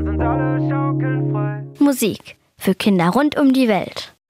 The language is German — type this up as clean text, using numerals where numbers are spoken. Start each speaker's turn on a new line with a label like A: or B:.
A: dann sind alle schaukeln frei.
B: Musik für Kinder rund um die Welt.